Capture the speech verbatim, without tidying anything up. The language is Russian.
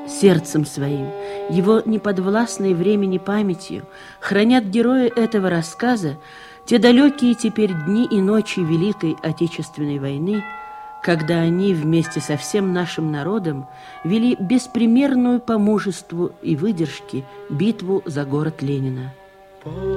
сердцем своим, его неподвластной времени памятью хранят герои этого рассказа те далекие теперь дни и ночи Великой Отечественной войны, когда они вместе со всем нашим народом вели беспримерную по мужеству и выдержке битву за город Ленина.